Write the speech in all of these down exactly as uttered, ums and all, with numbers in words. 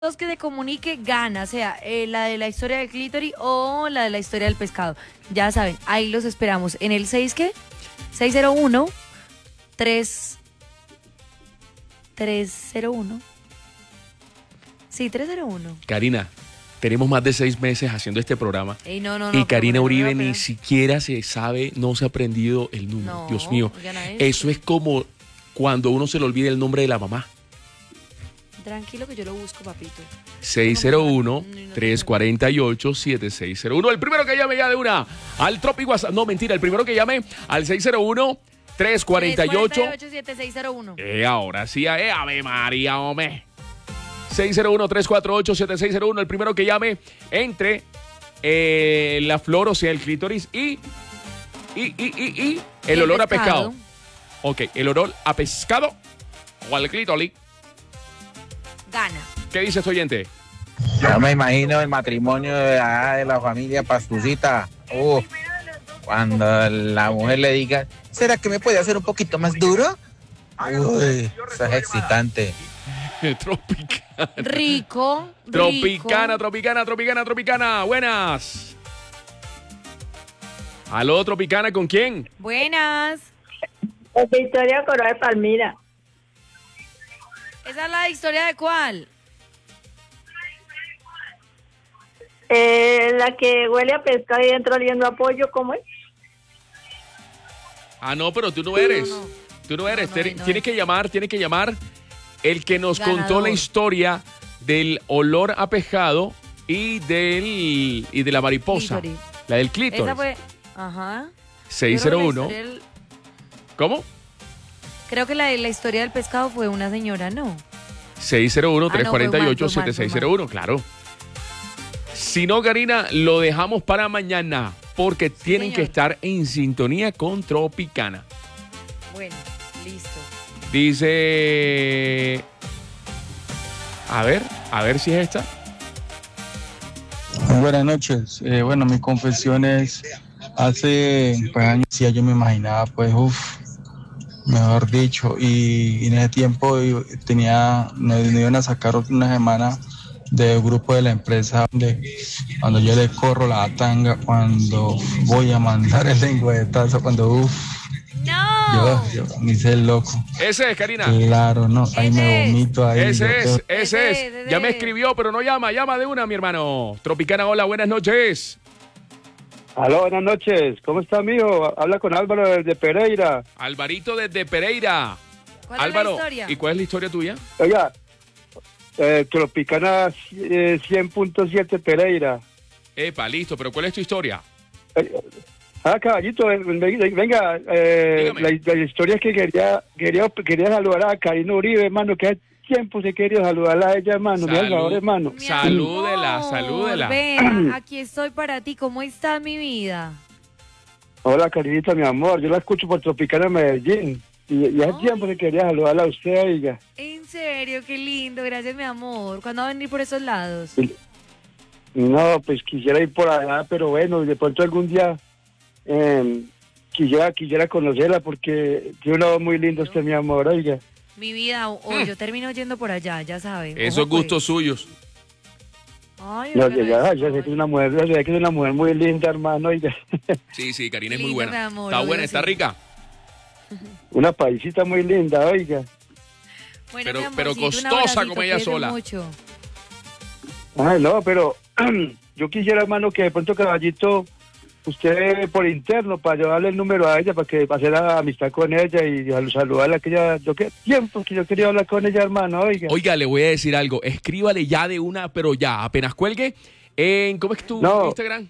que se comunique gana, sea eh, la de la historia del clítoris o la de la historia del pescado. Ya saben, ahí los esperamos. En el seis, ¿qué? seis cero uno tres tres cero uno. Sí, tres cero uno. Karina, tenemos más de seis meses haciendo este programa. Ey, no, no, no, y Karina pero, Uribe pero, pero, ni siquiera se sabe, no se ha aprendido el número. No, Dios mío. gana Eso eso. es como cuando uno se le olvida el nombre de la mamá. Tranquilo que yo lo busco, papito. seis cero uno tres cuatro ocho siete seis cero uno. El primero que llame ya de una al Tropi WhatsApp. No, mentira, el primero que llame al seis cero uno tres cuatro ocho siete seis cero uno. Eh, ahora sí, eh, Ave María, hombre. seis cero uno tres cuatro ocho siete seis cero uno. El primero que llame entre eh, la flor, o sea, el clítoris y, y, y, y, y el, el olor pescado. a pescado. Ok, el olor a pescado o al clítoris. Gana. ¿Qué dice este oyente? Yo me imagino el matrimonio de la, de la familia Pastucita. Uh, cuando la mujer le diga, ¿será que me puede hacer un poquito más duro? Uy, eso es excitante. Tropicana. Rico. Tropicana, rico. tropicana, tropicana, tropicana. Buenas. Aló, Tropicana, ¿con quién? Buenas. Victoria Coral Palmira. ¿Esa es la historia de cuál? Eh, la que huele a pescado y dentro oliendo a pollo, ¿cómo es? Ah, no, pero tú no eres. No, no. Tú no eres. No, no, Tienes- no tienes es. que llamar, tienes que llamar el que nos Ganador. contó la historia del olor a pescado y del y de la mariposa. Clítoris. La del clítoris. Esa fue. Ajá. seis Yo creo cero que la uno. historia del- ¿Cómo? Creo que la, de la historia del pescado fue una señora, ¿no? seis cero uno Ah, tres no, fue cuatro mal, ocho fue mal, siete seis fue cero uno, claro. Si no, Karina, lo dejamos para mañana porque tienen señor. que estar en sintonía con Tropicana. Bueno, listo. Dice... A ver, a ver si es esta. Buenas noches. Eh, bueno, mi confesión es, hace pues, años ya yo me imaginaba, pues, uff, mejor dicho, y, y en ese tiempo yo tenía, nos, nos iban a sacar una semana del grupo de la empresa, de cuando yo le corro la tanga, cuando voy a mandar el lengüetazo, cuando uff, ¡No! yo, yo me hice el loco. Ese es, Karina. Claro, no, ahí Ese me es. vomito ahí. Ese yo- es, yo- ese Ese es. es, ese Ya me es. escribió, pero no llama. Llama de una, mi hermano. Tropicana, hola, buenas noches. Aló, buenas noches. ¿Cómo está, amigo? Habla con Álvaro desde Pereira. Alvarito desde Pereira. ¿Cuál Álvaro, es la historia? ¿y cuál es la historia tuya? Oiga, eh, Tropicana eh, cien punto siete Pereira. Epa, listo, pero ¿cuál es tu historia? Eh, ah, caballito, eh, venga, venga, eh, Dígame. la, la historia es que quería, quería, quería saludar a Karina Uribe, hermano, que hace tiempo se quería saludarla a ella, hermano. Me hace el Salud. favor, hermano. Mi Salúdela, amor, salúdela. Ven, aquí estoy para ti. ¿Cómo está mi vida? Hola, Karinita, mi amor. Yo la escucho por Tropicana Medellín. Y, y hace Ay. tiempo se quería saludarla a usted, oiga. En serio, qué lindo. Gracias, mi amor. ¿Cuándo va a venir por esos lados? No, pues quisiera ir por allá, pero bueno, de pronto algún día eh, quisiera, quisiera conocerla porque tiene una voz muy linda usted, mi amor, oiga. Mi vida, o, o yo termino yendo por allá, ya saben. Esos Ojo, pues. gustos suyos. Ay, No, oiga, ya, ya, eso. ya sé que es una mujer, ya sé que es una mujer muy linda, hermano, oiga. Sí, sí, Karina es muy Linda, buena. mi amor, Está obvio, buena, está sí. rica. Una paisita muy linda, oiga. Bueno, Pero- mi pero amorcito, un costosa abracito, como ella cuídese sola. mucho. Ay, no, pero yo quisiera, hermano, que de pronto, caballito, usted por interno, para llevarle el número a ella, para que para hacer la amistad con ella y sal- saludarla, que ella, yo qué tiempo que yo quería hablar con ella, hermano, oiga. Oiga, le voy a decir algo. Escríbale ya de una, pero ya, apenas cuelgue. En, ¿Cómo es tu No. Instagram?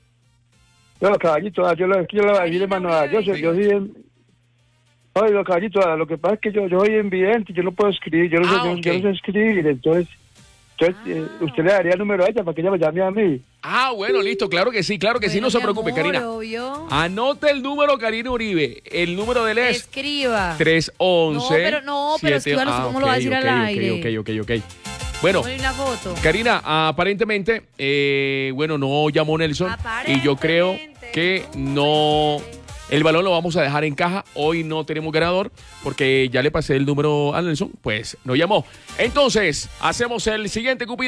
No, caballito, ah, yo lo yo lo voy a decir, Karina hermano, ah, yo Uribe. soy, yo soy en... Oiga, caballito, ah, lo que pasa es que yo, yo soy invidente, yo no puedo escribir, yo no, Ah, sé, yo, ok. yo no sé escribir, entonces, entonces eh, Ah. usted le daría el número a ella para que ella me llame a mí. Ah, bueno, listo, claro que sí, claro que sí, Bueno, no se mi preocupe, amor, Karina. obvio. Anote el número, Karina Uribe. El número de él es Escriba. tres once. No, pero- no, pero escríbalo, ¿cómo lo va a decir al aire? Ok, ok, ok, ok. Bueno, Ponle una foto. Karina, aparentemente, eh, bueno, no llamó Nelson y yo creo que no El balón lo vamos a dejar en caja. Hoy no tenemos ganador porque ya le pasé el número a Nelson, pues no llamó. Entonces, hacemos el siguiente cupido.